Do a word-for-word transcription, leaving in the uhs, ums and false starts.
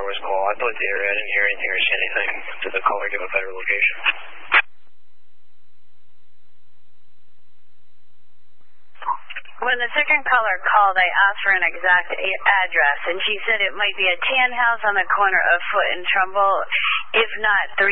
was call. I put the area. I didn't hear anything or see anything. Did the caller give a better location? When the second caller called, I asked for an exact address, and she said it might be a tan house on the corner of Foot and Trumbull, if not three